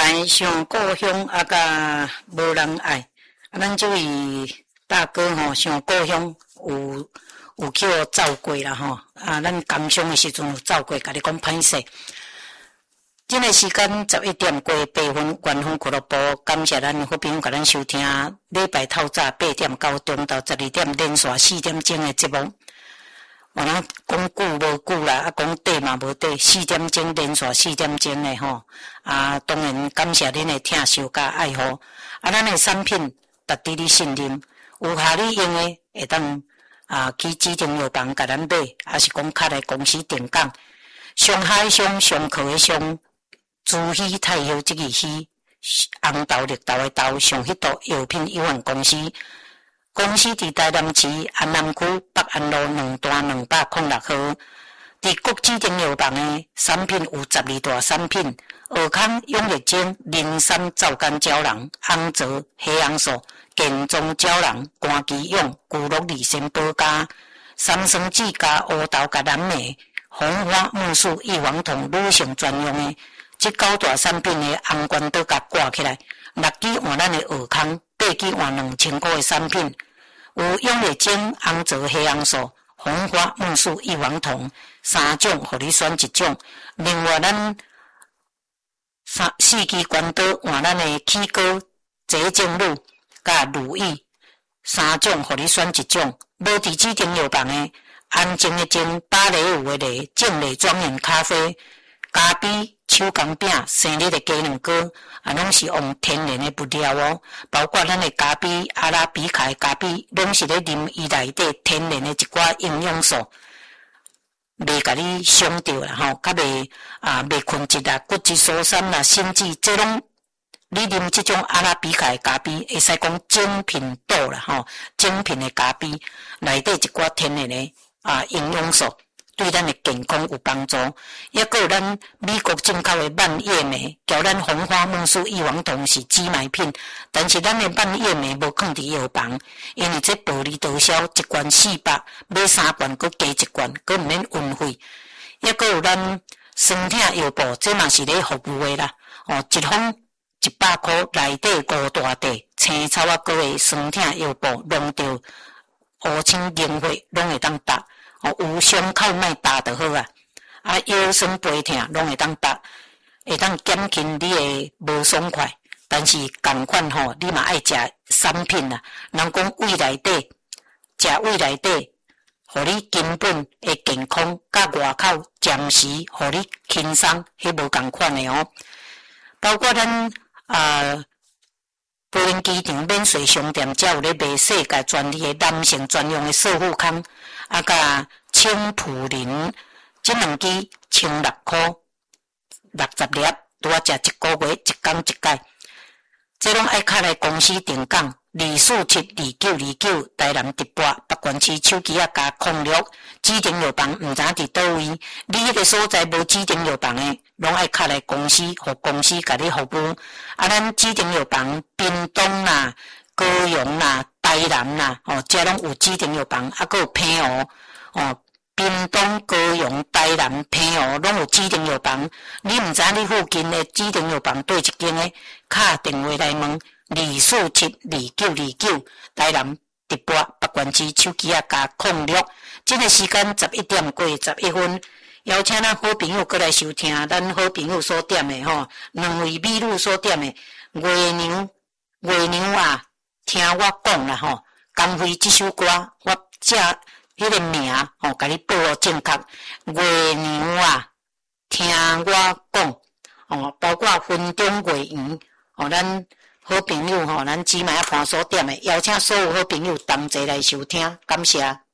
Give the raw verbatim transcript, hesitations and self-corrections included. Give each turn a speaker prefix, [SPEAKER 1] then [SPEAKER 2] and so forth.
[SPEAKER 1] 来上故乡啊，甲无人爱啊，咱这位大哥吼，上故乡有有去我走过啦吼啊，咱感伤的时阵有走过，甲你讲歹势。这个时间十一点过八分，元丰俱乐部感谢咱好朋友甲咱收听礼拜透早八点到中昼十二点连续四点钟的节目。我咱讲久无久啦，啊讲短嘛无短，四点钟连续四点钟的吼啊，当然感谢恁的听受甲爱护。啊，咱的产品值得你信任，有合你用的会当啊去指定药房甲咱买，还是讲较来公司定岗。上海上上课的上。珠稀太后即个稀，红豆绿豆的豆，上迄度药品有限公司。公司伫台南市安南区北安路两段两百零六号。伫国指定药房的产品有十二大产品：尔康、永力精、磷酸皂苷胶囊、红泽、黑红素、健壮胶囊、肝基用、骨碌利参保加、三酸酯加乌豆加蓝莓、红花木素预防痛女性专用的。这九大产品的红冠都甲挂起来，六支换咱的尔康，八支换两千块的产品，有永力精、红泽、黑红素、红花木素预防痛三种，互你选一种。另外，咱三四支冠刀换咱的起膏、洁净乳甲乳液三种，互你选一种。无伫指定药房的安静的静、芭蕾舞的蕾、静蕾庄园咖啡。咖啡、手工饼、生日的鸡卵糕，啊，拢是用天然的布料哦。包括咱的咖啡、阿拉比卡的咖啡，拢是咧啉伊内底天然的一寡营养素，袂甲你伤着啦吼，较袂啊袂困质啦、骨质疏松啦、心悸，这拢你啉这种阿拉比卡的咖啡，会使讲精品豆啦吼，精品的咖啡内底一寡天然的啊营养素。对咱的健康有帮助，也个有咱美国进口的蔓叶莓，叫咱红花木素预防痛是只买品，但是咱的蔓叶莓无放伫药房，因为这薄利多销，一罐四百，买三罐佮加一罐，佮毋免运费。也个有咱酸痛药布，这嘛是咧服务的啦。哦，一封一百块，内底五大袋青草啊，各个酸痛药布，弄到五千零血，拢会当搭。哦，有伤口莫打就好啊！啊，腰酸背痛拢会当打，会当减轻你的无爽快。但是同款吼，你嘛爱食产品啦。人讲胃内底，食胃内底，互你根本的健康，甲外口暂时互你轻松，迄无共款的哦。包括咱啊，桃园机场免税商店，才有咧卖世界专利的男性专用的瘦护康。啊，甲青普林这两支千六块，六十粒，拄啊食一个月，一工一解。这拢爱卡来公司定岗，二四七二九二九，台南直播，北关市手机啊加空六，指定药房毋知伫倒位，你迄个所在无指定药房的，拢爱卡来公司，互公司甲你服务。啊，咱指定药房，屏东啦、高雄啦、台南啦，哦，遮拢有指定药房，啊，佮有平湖，哦，屏东、高雄、台南、平湖拢有指定药房。你毋知你附近的指定药房对一间的，敲电话来问二四七二九二九，台南直播北关市手机啊加空六。这个时间十一点过十一分，邀请咱好朋友过来收听，咱好朋友所点的吼，两位美女所点的月娘月娘啊。听我讲啦吼，甘辉这首歌，我这迄个名吼，甲你报正确。月娘啊，听我讲，哦，包括分钟月圆，哦，咱好朋友吼，咱姊妹啊盘所点的，邀请所有好朋友同齐来收听，感谢。